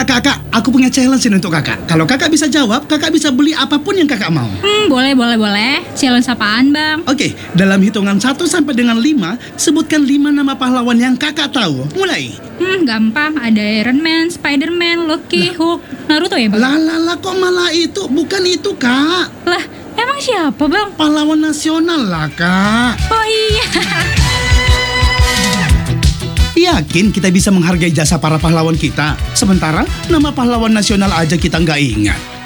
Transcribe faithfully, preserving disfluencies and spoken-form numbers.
Kak, kak, aku punya challenge ini untuk kakak. Kalau kakak bisa jawab, kakak bisa beli apapun yang kakak mau. Hmm, boleh, boleh, boleh. Challenge apaan, Bang? Oke, dalam hitungan satu sampai dengan lima, sebutkan lima nama pahlawan yang kakak tahu. Mulai. Hmm, gampang. Ada Iron Man, Spider-Man, Loki, Hulk, Naruto ya, Bang? Lah, lah, lah, kok malah itu? Bukan itu, kak. Lah, emang siapa, Bang? Pahlawan nasional lah, kak. Oh iya. Yakin kita bisa menghargai jasa para pahlawan kita? Sementara nama pahlawan nasional aja kita nggak ingat.